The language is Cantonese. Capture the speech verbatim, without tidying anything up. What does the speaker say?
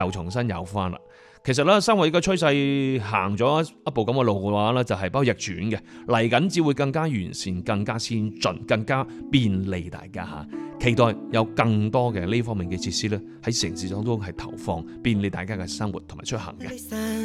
又重新有翻啦。其實咧，生活嘅趨勢行咗一步咁嘅路嘅話咧，就係不可逆轉嘅。嚟緊只會更加完善、更加先進、更加便利大家嚇。期待有更多嘅呢方面嘅設施咧喺城市當中係投放，便利大家嘅生活同埋出行嘅。